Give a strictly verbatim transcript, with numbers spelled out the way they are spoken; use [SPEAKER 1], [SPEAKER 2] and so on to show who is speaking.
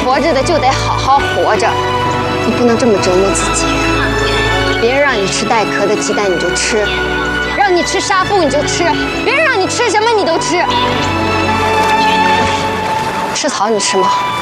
[SPEAKER 1] 活着的就得好好活着，你不能这么折磨自己。别人让你吃带壳的鸡蛋你就吃，让你吃纱布你就吃，别人让你吃什么你都吃。吃草你吃吗？